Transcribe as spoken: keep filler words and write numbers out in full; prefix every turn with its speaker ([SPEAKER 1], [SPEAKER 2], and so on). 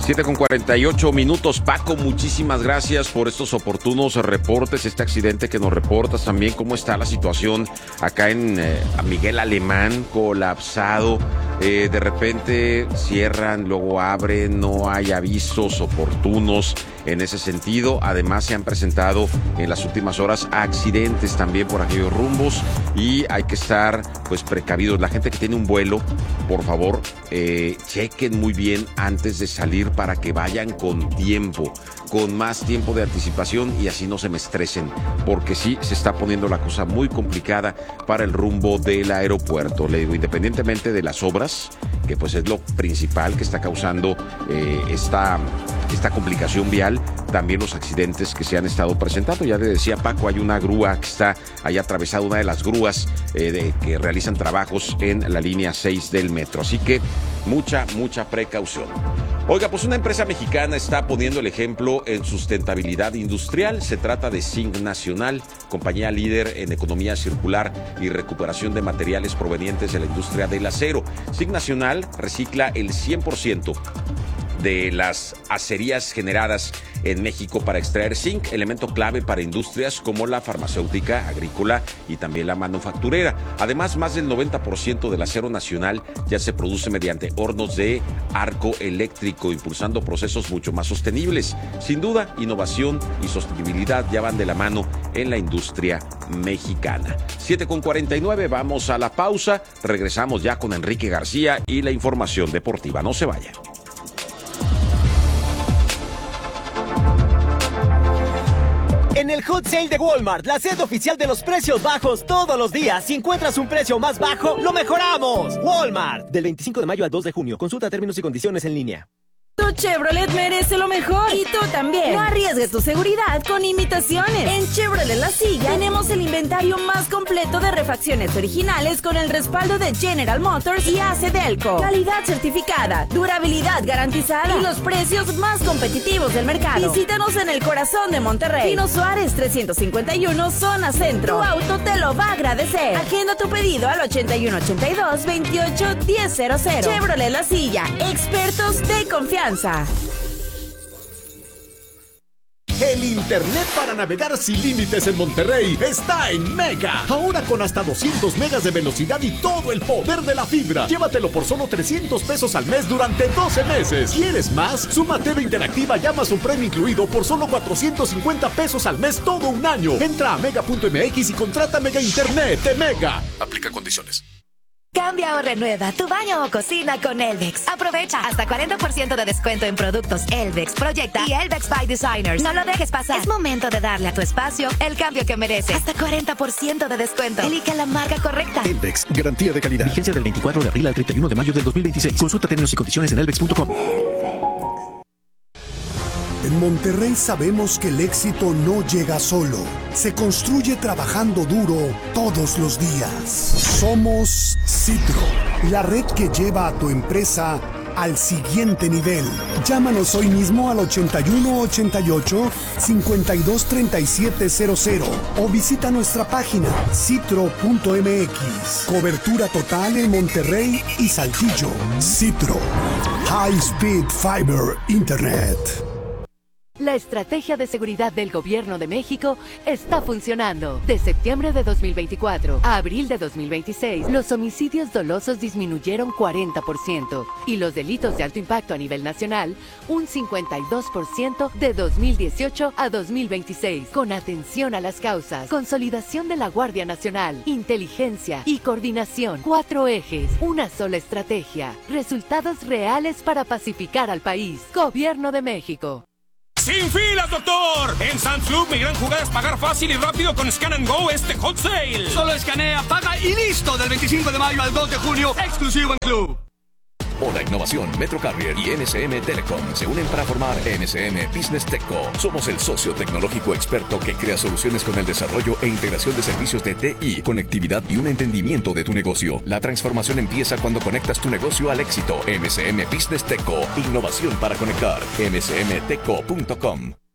[SPEAKER 1] siete con cuarenta y ocho minutos. Paco, muchísimas gracias por estos oportunos reportes, este accidente que nos reportas también. ¿Cómo está la situación acá en eh, Miguel Alemán? Colapsado, eh, de repente cierran, luego abren, no hay avisos oportunos en ese sentido. Además se han presentado en las últimas horas accidentes también por aquellos rumbos y hay que estar pues precavidos. La gente que tiene un vuelo, por favor, eh, chequen muy bien antes de salir para que vayan con tiempo, con más tiempo de anticipación y así no se me estresen, porque sí se está poniendo la cosa muy complicada para el rumbo del aeropuerto. Le digo, independientemente de las obras, que pues es lo principal que está causando eh, esta, esta complicación vial, también los accidentes que se han estado presentando. Ya le decía Paco, hay una grúa que está ahí atravesada, una de las grúas eh, de, que realizan trabajos en la línea seis del metro. Así que mucha, mucha precaución. Oiga, pues una empresa mexicana está poniendo el ejemplo en sustentabilidad industrial. Se trata de Zinc Nacional, compañía líder en economía circular y recuperación de materiales provenientes de la industria del acero. Zinc Nacional recicla el cien por ciento de las acerías generadas en México para extraer zinc, elemento clave para industrias como la farmacéutica, agrícola y también la manufacturera. Además, más del noventa por ciento del acero nacional ya se produce mediante hornos de arco eléctrico, impulsando procesos mucho más sostenibles. Sin duda, innovación y sostenibilidad ya van de la mano en la industria mexicana. siete con cuarenta y nueve, vamos a la pausa. Regresamos ya con Enrique García y la información deportiva. No se vaya.
[SPEAKER 2] En el Hot Sale de Walmart, la sede oficial de los precios bajos todos los días. Si encuentras un precio más bajo, ¡lo mejoramos! Walmart. Del veinticinco de mayo al dos de junio. Consulta términos y condiciones en línea.
[SPEAKER 3] Tu Chevrolet merece lo mejor. Y tú también. No arriesgues tu seguridad con imitaciones. En Chevrolet La Silla tenemos el inventario más completo de refacciones originales con el respaldo de General Motors y A C Delco. Calidad certificada, durabilidad garantizada y los precios más competitivos del mercado. Visítanos en el corazón de Monterrey. Pino Suárez trescientos cincuenta y uno, zona centro. Tu auto te lo va a agradecer. Agenda tu pedido al ochenta y uno ochenta y dos, veintiocho, diez cero cero. Chevrolet La Silla, expertos de confianza.
[SPEAKER 4] El internet para navegar sin límites en Monterrey está en Mega. Ahora con hasta doscientos megas de velocidad y todo el poder de la fibra. Llévatelo por solo trescientos pesos al mes durante doce meses. ¿Quieres más? Suma T V Interactiva y Amazon Prime incluido por solo cuatrocientos cincuenta pesos al mes todo un año. Entra a mega punto m x y contrata Mega Internet de Mega. Aplica condiciones.
[SPEAKER 5] Cambia o renueva tu baño o cocina con Elvex. Aprovecha hasta cuarenta por ciento de descuento en productos Elvex, Proyecta y Elvex by Designers. No lo dejes pasar. Es momento de darle a tu espacio el cambio que merece. Hasta cuarenta por ciento de descuento. Elige la marca correcta.
[SPEAKER 4] Elvex, garantía de calidad. Vigencia del veinticuatro de abril al treinta y uno de mayo del dos mil veintiséis. Consulta términos y condiciones en elvex punto com.
[SPEAKER 6] En Monterrey sabemos que el éxito no llega solo, se construye trabajando duro todos los días. Somos Citro, la red que lleva a tu empresa al siguiente nivel. Llámanos hoy mismo al ochenta y uno ochenta y ocho, cincuenta y dos treinta y siete cero cero o visita nuestra página citro punto m x. Cobertura total en Monterrey y Saltillo. Citro, High Speed Fiber Internet.
[SPEAKER 7] La estrategia de seguridad del Gobierno de México está funcionando. De septiembre de dos mil veinticuatro a abril de dos mil veintiséis, los homicidios dolosos disminuyeron cuarenta por ciento y los delitos de alto impacto a nivel nacional un cincuenta y dos por ciento de dos mil dieciocho a dos mil veintiséis. Con atención a las causas, consolidación de la Guardia Nacional, inteligencia y coordinación. Cuatro ejes, una sola estrategia. Resultados reales para pacificar al país. Gobierno de México.
[SPEAKER 8] ¡Sin filas, doctor! En Sam's Club, mi gran jugada es pagar fácil y rápido con Scan and Go este Hot Sale.
[SPEAKER 9] Solo escanea, paga y listo. Del veinticinco de mayo al dos de junio, exclusivo en Club.
[SPEAKER 10] Hola Innovación, Metro Carrier y N S M Telecom se unen para formar N S M Business Techco. Somos el socio tecnológico experto que crea soluciones con el desarrollo e integración de servicios de T I, conectividad y un entendimiento de tu negocio. La transformación empieza cuando conectas tu negocio al éxito. N S M Business Techco, innovación para conectar. N S M Techco punto com.